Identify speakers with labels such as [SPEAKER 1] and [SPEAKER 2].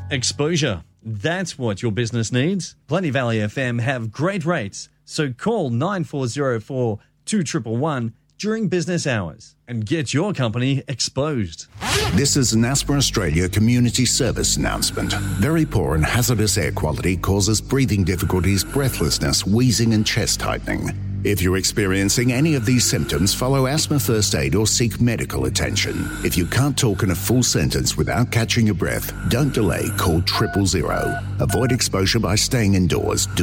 [SPEAKER 1] Exposure. That's what your business needs. Plenty Valley FM have great rates, so call 9404 2111 during business hours and get your company exposed.
[SPEAKER 2] This is an Asthma Australia community service announcement. Very poor and hazardous air quality causes breathing difficulties, breathlessness, wheezing and chest tightening. If you're experiencing any of these symptoms, follow Asthma First Aid or seek medical attention. If you can't talk in a full sentence without catching your breath, don't delay, call 000. Avoid exposure by staying indoors.